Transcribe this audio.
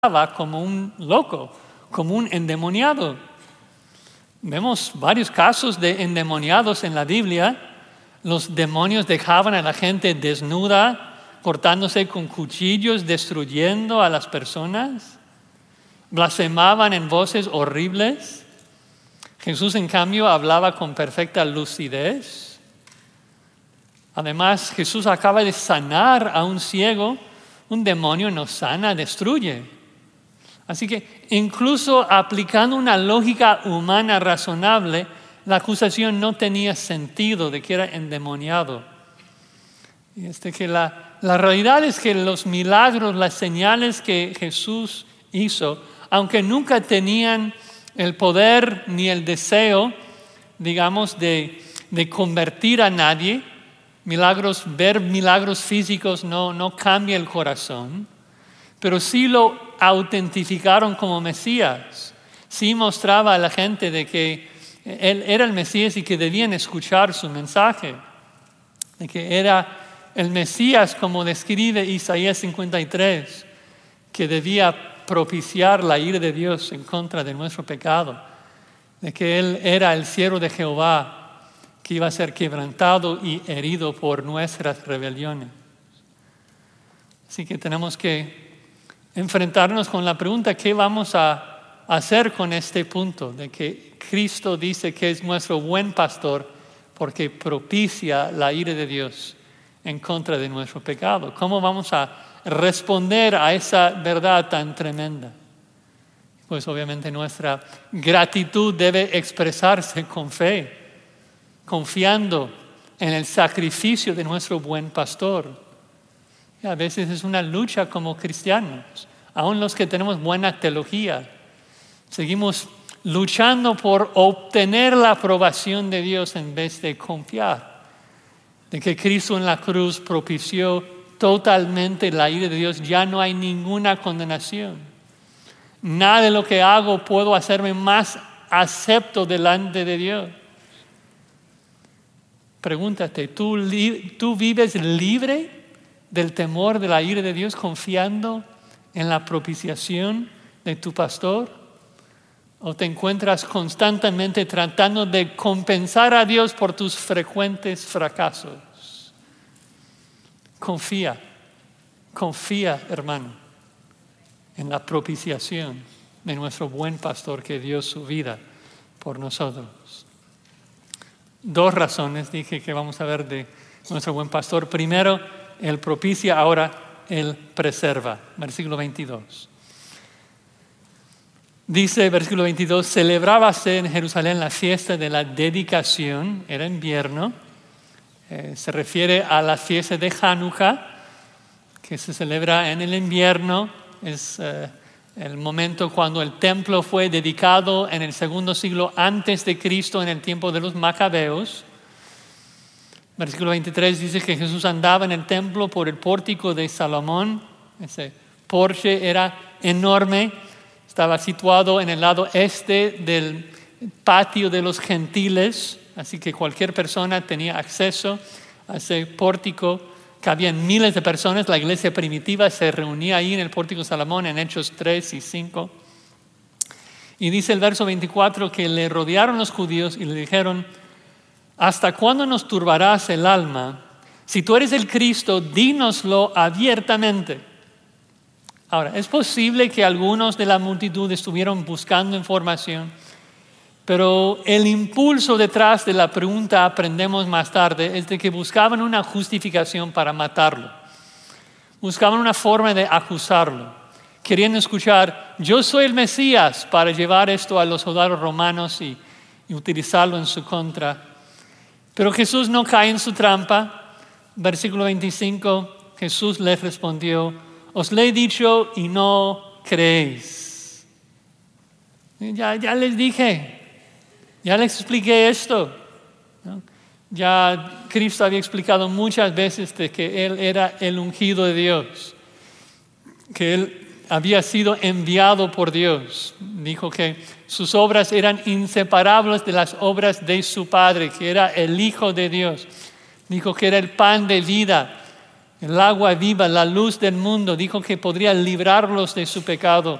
como un loco, como un endemoniado. Vemos varios casos de endemoniados en la Biblia. Los demonios dejaban a la gente desnuda, cortándose con cuchillos, destruyendo a las personas. Blasfemaban en voces horribles. Jesús, en cambio, hablaba con perfecta lucidez. Además, Jesús acaba de sanar a un ciego. Un demonio no sana, destruye. Así que incluso aplicando una lógica humana razonable, la acusación no tenía sentido de que era endemoniado. Y que la realidad es que los milagros, las señales que Jesús hizo, aunque nunca tenían el poder ni el deseo, digamos, de convertir a nadie, ver milagros físicos no cambia el corazón, pero sí lo autentificaron como Mesías. Sí mostraba a la gente de que Él era el Mesías y que debían escuchar su mensaje, de que era el Mesías, como describe Isaías 53, que debía propiciar la ira de Dios en contra de nuestro pecado, de que Él era el siervo de Jehová, que iba a ser quebrantado y herido por nuestras rebeliones. Así que tenemos que enfrentarnos con la pregunta: ¿qué vamos a hacer con este punto de que Cristo dice que es nuestro buen pastor porque propicia la ira de Dios en contra de nuestro pecado? ¿Cómo vamos a responder a esa verdad tan tremenda? Pues obviamente nuestra gratitud debe expresarse con fe, confiando en el sacrificio de nuestro buen pastor. Y a veces es una lucha como cristianos, aun los que tenemos buena teología. Seguimos luchando por obtener la aprobación de Dios en vez de confiar de que Cristo en la cruz propició totalmente la ira de Dios. Ya no hay ninguna condenación. Nada de lo que hago puedo hacerme más acepto delante de Dios. Pregúntate, ¿tú vives libre del temor de la ira de Dios, confiando en la propiciación de tu pastor? ¿O te encuentras constantemente tratando de compensar a Dios por tus frecuentes fracasos? Confía, hermano, en la propiciación de nuestro buen pastor que dio su vida por nosotros. 2 razones dije que vamos a ver de nuestro buen pastor. Primero, Él propicia, ahora Él preserva. Versículo 22. Dice, versículo 22, celebrábase en Jerusalén la fiesta de la dedicación, era invierno, se refiere a la fiesta de Hanukkah, que se celebra en el invierno. Es el momento cuando el templo fue dedicado en el 2 siglo antes de Cristo, en el tiempo de los macabeos. Versículo 23 dice que Jesús andaba en el templo por el pórtico de Salomón. Ese porche era enorme, estaba situado en el lado este del patio de los gentiles, así que cualquier persona tenía acceso a ese pórtico. Cabían miles de personas. La iglesia primitiva se reunía ahí en el pórtico de Salomón en Hechos 3 y 5. Y dice el verso 24 que le rodearon los judíos y le dijeron: ¿hasta cuándo nos turbarás el alma? Si tú eres el Cristo, dínoslo abiertamente. Ahora, es posible que algunos de la multitud estuvieron buscando información, pero el impulso detrás de la pregunta, aprendemos más tarde, es de que buscaban una justificación para matarlo. Buscaban una forma de acusarlo. Querían escuchar: yo soy el Mesías, para llevar esto a los soldados romanos y utilizarlo en su contra. Pero Jesús no cae en su trampa. Versículo 25, Jesús les respondió: os le he dicho y no creéis. Ya les dije, ya les expliqué esto, ¿no? Ya Cristo había explicado muchas veces de que Él era el ungido de Dios, que Él había sido enviado por Dios. Dijo que sus obras eran inseparables de las obras de su Padre, que era el Hijo de Dios. Dijo que era el pan de vida. El agua viva, la luz del mundo, dijo que podría librarlos de su pecado.